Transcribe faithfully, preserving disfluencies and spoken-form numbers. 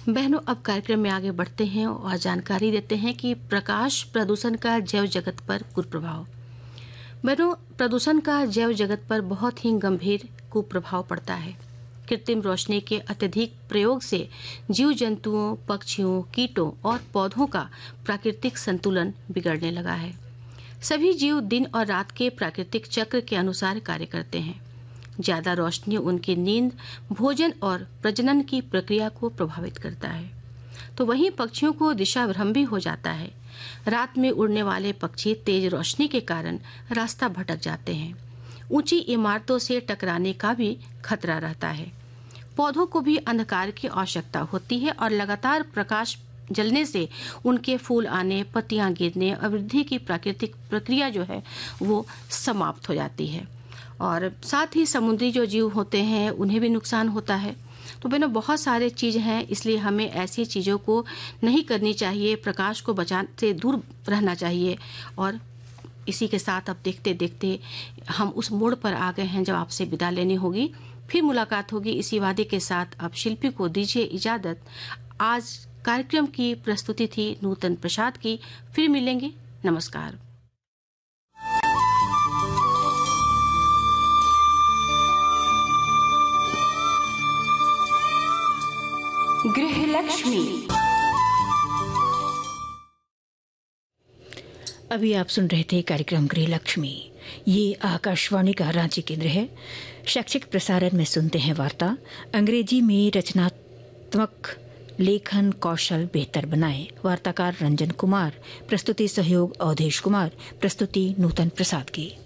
बहनों, अब कार्यक्रम में आगे बढ़ते हैं और जानकारी देते हैं कि प्रकाश प्रदूषण का जैव जगत पर कुप्रभाव। बहनों, प्रदूषण का जैव जगत पर बहुत ही गंभीर कुप्रभाव पड़ता है। कृत्रिम रोशनी के अत्यधिक प्रयोग से जीव जंतुओं, पक्षियों, कीटों और पौधों का प्राकृतिक संतुलन बिगड़ने लगा है। सभी जीव दिन और रात के प्राकृतिक चक्र के अनुसार कार्य करते हैं। ज्यादा रोशनी उनकी नींद, भोजन और प्रजनन की प्रक्रिया को प्रभावित करता है, तो वहीं पक्षियों को दिशा भ्रम भी हो जाता है। रात में उड़ने वाले पक्षी तेज रोशनी के कारण रास्ता भटक जाते हैं। ऊंची इमारतों से टकराने का भी खतरा रहता है। पौधों को भी अंधकार की आवश्यकता होती है और लगातार प्रकाश जलने से उनके फूल आने, पत्तियां गिरने और वृद्धि की प्राकृतिक प्रक्रिया जो है वो समाप्त हो जाती है। और साथ ही समुद्री जो जीव होते हैं उन्हें भी नुकसान होता है। तो बहनों, बहुत सारे चीज़ हैं, इसलिए हमें ऐसी चीज़ों को नहीं करनी चाहिए। प्रकाश को बचाने से दूर रहना चाहिए। और इसी के साथ अब देखते देखते हम उस मोड़ पर आ गए हैं जब आपसे विदा लेनी होगी। फिर मुलाकात होगी इसी वादे के साथ। अब शिल्पी को दीजिए इजाज़त। आज कार्यक्रम की प्रस्तुति थी नूतन प्रसाद की। फिर मिलेंगे। नमस्कार। गृह लक्ष्मी। अभी आप सुन रहे थे कार्यक्रम गृह लक्ष्मी। ये आकाशवाणी का रांची केंद्र है। शैक्षिक प्रसारण में सुनते हैं वार्ता, अंग्रेजी में रचनात्मक लेखन कौशल बेहतर बनाएं। वार्ताकार रंजन कुमार, प्रस्तुति सहयोग अवधेश कुमार, प्रस्तुति नूतन प्रसाद की।